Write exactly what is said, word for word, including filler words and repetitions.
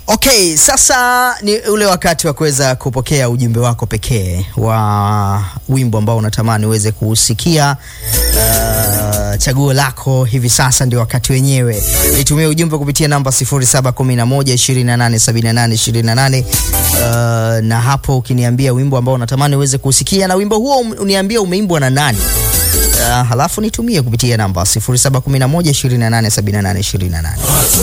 Okay, sasa ni ule wakati wa kuweza kupokea ujumbe wako pekee wa wimbo ambao unatamani uweze kuusikia. Uh, chaguo lako hivi sasa ndio wakati wenyewe. Nitumie ujumbe kupitia namba sifuri saba kumi na moja ishirini na nane sabini na nane ishirini na nane. Uh, na hapo ukiniambia wimbo ambao unatamani uweze kuusikia na wimbo huo uniambia umeimbwa na nani. Uh, halafu nitumie kupitia namba sifuri saba kumi na moja ishirini na nane sabini na nane ishirini na nane.